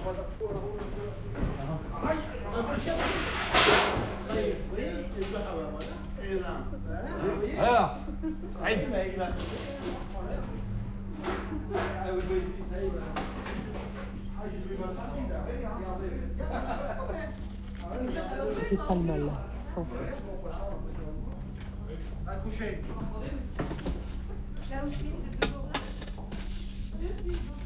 Alors, allez. J'ai pas le mal là, sans. Accouchez.